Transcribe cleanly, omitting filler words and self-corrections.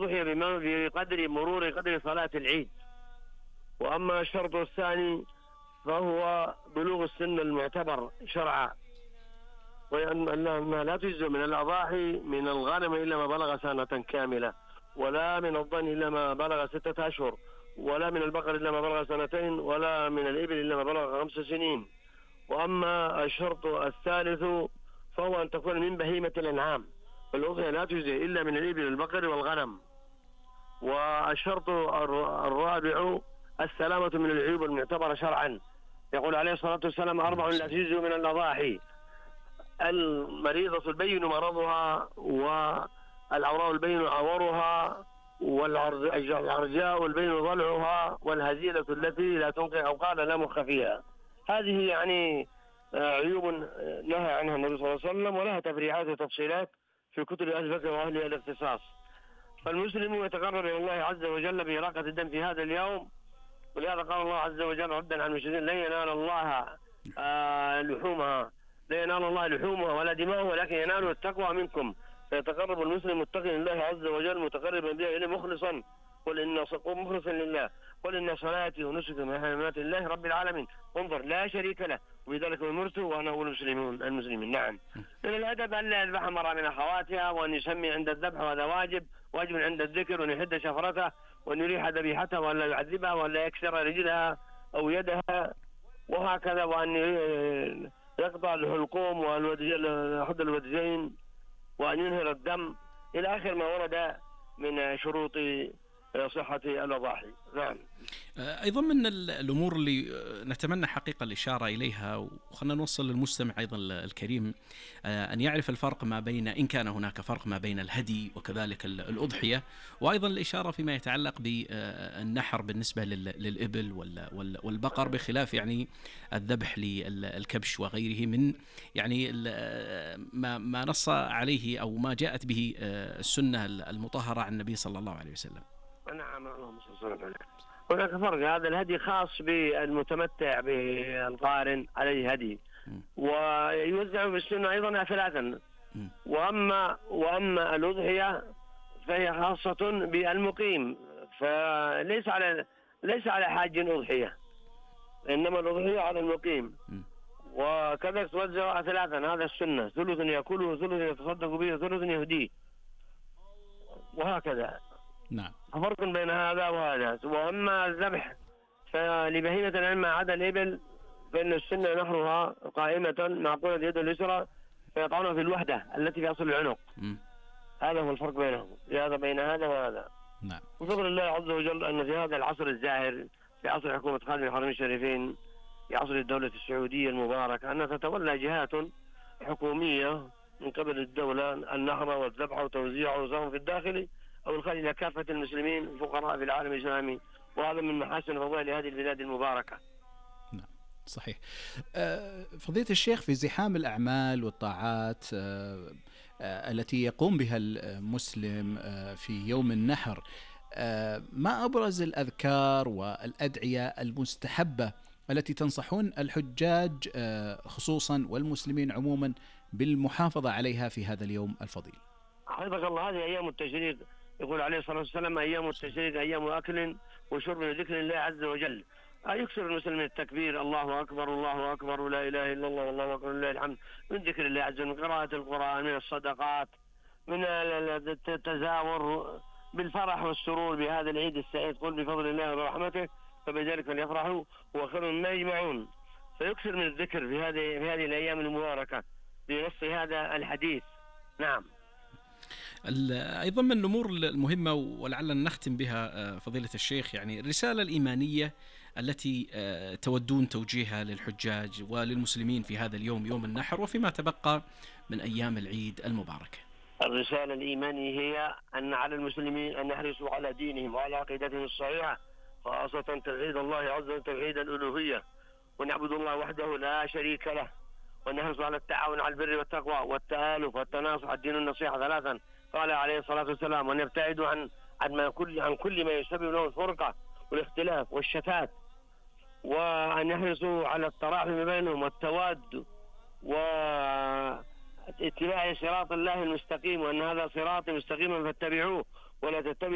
الأضحية بقدر مرور قدر صلاة العيد. وأما الشرط الثاني فهو بلوغ السن المعتبر شرعا، وأنها لا تجزء من الأضاحي من الغنم إلا ما بلغ سنة كاملة، ولا من الضأن إلا ما بلغ 6 أشهر، ولا من البقر إلا ما بلغ 2 ولا من الإبل إلا ما بلغ 5 سنين. وأما الشرط الثالث فهو أن تكون من بهيمة الأنعام، الأضحية لا تجزي إلا من الإبل والبقر والغنم. والشرط الرابع السلامة من العيوب المعتبرة شرعا، يقول عليه الصلاة والسلام 4 لا تجزي من الأضاحي: المريضة البين مرضها، والعوراء البين عورها، والعرجاء البين ضلعها، والهزيلة التي لا تنقع أو قال لا مخ فيها. هذه يعني عيوب نهى عنها النبي صلى الله عليه وسلم، ولها تفريعات وتفصيلات في كتب أهل الفقه وأهل الاختصاص. فالمسلم يتقرب إلى الله عز وجل بإراقة الدم في هذا اليوم، ولهذا قال الله عز وجل ردا عن المشركين: لن ينال الله لحومها، لا ينال الله لحومها ولا دماؤها ولكن ينال التقوى منكم. فيتقرب المسلم متقي لله عز وجل متقربا به إليه مخلصا، قل إن مخلصا لله، قل إن صلاتي ونسكي ومحرمات الله رب العالمين، انظر لا شريك له، وبذلك أمرت وأنا أول المسلمين. نعم، من الأدب أن لا يذبح امرأة من أخواتها، وأن يسمي عند الذبح، وهذا واجب عند الذكر، وأن يحد شفرته، وأن يريح ذبيحتها، وأن لا يعذبها، وأن لا يكسر رجلها أو يدها، وهكذا، وأن يقطع الحلقوم ويحد الودجين، وأن ينهر الدم، إلى آخر ما ورد من شروط صحة الأضاحي. نعم. أيضا من الأمور اللي نتمنى حقيقة الإشارة إليها، وخلنا نوصل للمستمع أيضا الكريم أن يعرف الفرق ما بين، إن كان هناك فرق ما بين الهدي وكذلك الأضحية، وأيضا الإشارة فيما يتعلق بالنحر بالنسبة للإبل والبقر، بخلاف يعني الذبح للكبش وغيره من يعني ما نص عليه أو ما جاءت به السنة المطهرة عن النبي صلى الله عليه وسلم. نعم، اللهم صل وسلم عليه. هناك فرق، هذا الهدي خاص بالمتمتع بالقارن عليه هدي، ويوزع بالسنة أيضا 3. وأما الأضحية فهي خاصة بالمقيم، فليس على حاج أضحية، إنما الأضحية على المقيم. وكذلك توزع 3، هذا السنة: ثلث يأكله، ثلث يتصدق به، ثلث يهديه، وهكذا. نعم، فرق بين هذا وهذا. وأما الذبح فلبهيمة الأنعام ما عدا الإبل فإن السنة نحرها قائمة معقولة اليد اليسرى، فيقعونها في الوحدة التي في أصل العنق. هذا هو الفرق بينهم، هذا بين هذا وهذا. نعم. وفضل الله عز وجل أن في هذا العصر الزاهر، في عصر حكومة خادم الحرمين الشريفين، في عصر الدولة السعودية المباركة، أن تتولى جهات حكومية من قبل الدولة النحر والذبح وتوزيعه سواء في الداخل أو الخارج إلى كافة المسلمين الفقراء في العالم الإسلامي، وهذا من محاسن فضائل هذه البلاد المباركة. نعم، صحيح. فضيلة الشيخ، في زحام الأعمال والطاعات التي يقوم بها المسلم في يوم النحر، ما أبرز الأذكار والأدعية المستحبة التي تنصحون الحجاج خصوصا والمسلمين عموما بالمحافظة عليها في هذا اليوم الفضيل؟ حفظك الله، هذه أيام التشريق، يقول عليه الصلاة والسلام: أيام التشريق أيام أكل وشرب وذكر الله عز وجل. يكثر المسلم من التكبير: الله أكبر الله أكبر ولا إله إلا الله والله أكبر لله الحمد، من ذكر الله عز وجل، من قراءة القرآن، من الصدقات، من التزاور بالفرح والسرور بهذا العيد السعيد. قل بفضل الله وبرحمته فبذلك فليفرحوا هو خير مما يجمعون. فيكثر من الذكر في هذه الأيام المباركة بنص هذا الحديث. نعم. أيضا من الأمور المهمة ولعلنا نختم بها فضيلة الشيخ، يعني الرسالة الإيمانية التي تودون توجيهها للحجاج وللمسلمين في هذا اليوم، يوم النحر، وفيما تبقى من أيام العيد المباركة. الرسالة الإيمانية هي أن على المسلمين أن يحرصوا على دينهم وعلى عقيدتهم الصحيحة، خاصة توحيد الله عز وجل، توحيد الألوهية، ونعبد الله وحده لا شريك له، ونحرص على التعاون على البر والتقوى والتآلف والتناصح. الدين النصيحة 3، قال عليه الصلاة والسلام: وأن يبتعدوا عن كل ما يسبب له الفرقة والاختلاف والشتات، وأن يحرصوا على التراحم بينهم والتواد، واتباع صراط الله المستقيم، وأن هذا صراطي مستقيما فاتبعوه ولا تتبعوا